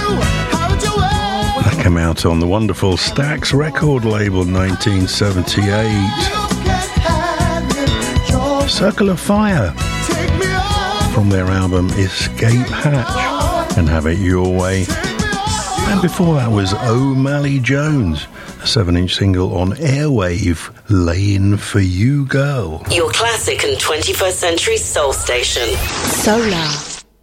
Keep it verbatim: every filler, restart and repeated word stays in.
That came out on the wonderful Stax record label, nineteen seventy-eight. Circle of Fire from their album Escape Hatch and Have It Your Way. And before that was O'Malley Jones, a seven-inch single on Airwave, Layin' For You Girl. Your classic and twenty-first century soul station. Solar.